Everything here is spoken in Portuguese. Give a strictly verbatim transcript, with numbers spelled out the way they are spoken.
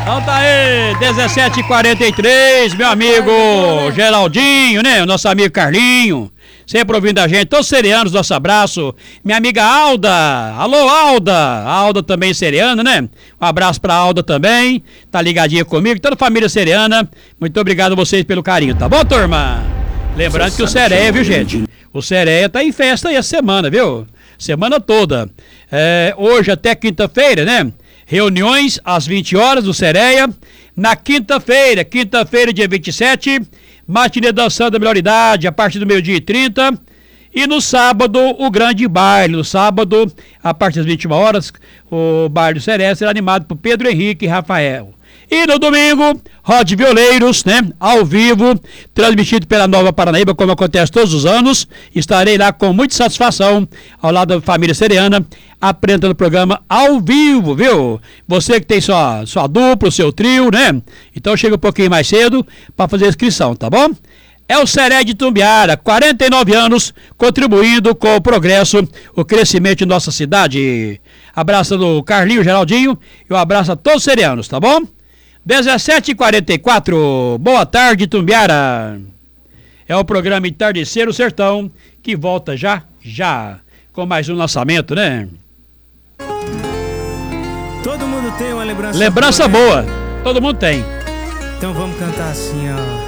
Então tá aí, dezessete e quarenta e três, meu amigo Geraldinho, né? O nosso amigo Carlinho, sempre ouvindo a gente, todos serianos, nosso abraço. Minha amiga Alda, alô Alda, a Alda também seriana, né? Um abraço pra Alda também, tá ligadinha comigo, toda a família seriana. Muito obrigado a vocês pelo carinho, tá bom, turma? Lembrando que o Sereia, viu, gente? O Sereia tá em festa aí a semana, viu? Semana toda. É, hoje até quinta-feira, né? Reuniões às vinte horas do Sereia. Na quinta-feira, quinta-feira, dia vinte e sete, matinê dançando da melhor idade, a partir do meio-dia e trinta. E no sábado, o grande baile. No sábado, a partir das vinte e uma horas, o baile do Sereia será animado por Pedro Henrique e Rafael. E no domingo, Rod Violeiros, né? Ao vivo, transmitido pela Nova Paranaíba, como acontece todos os anos. Estarei lá com muita satisfação, ao lado da família seriana, apresentando o programa ao vivo, viu? Você que tem sua, sua dupla, o seu trio, né? Então chega um pouquinho mais cedo para fazer a inscrição, tá bom? É o Sereia de Itumbiara, quarenta e nove anos, contribuindo com o progresso, o crescimento de nossa cidade. Abraço do Carlinho, Geraldinho, e um abraço a todos os serianos, tá bom? dezessete e quarenta e quatro, boa tarde, Itumbiara. É o programa Entardecer o Sertão, que volta já, já, com mais um lançamento, né? Todo mundo tem uma lembrança, lembrança boa, boa, né? Todo mundo tem. Então vamos cantar assim, ó.